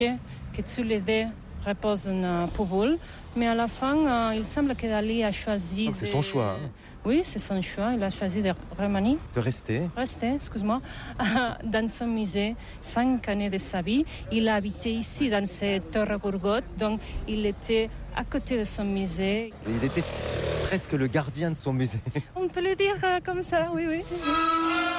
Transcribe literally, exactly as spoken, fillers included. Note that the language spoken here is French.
que tous les deux reposent dans poubelle. Mais à la fin, euh, il semble que Dali a choisi... Donc c'est de... son choix. Hein. Oui, c'est son choix. Il a choisi de remanier. De rester. Rester, excuse-moi, dans son musée, cinq années de sa vie. Il a habité ici, dans cette Torre Gourgotte, donc il était à côté de son musée. Et il était presque le gardien de son musée. On peut le dire euh, comme ça, oui, oui.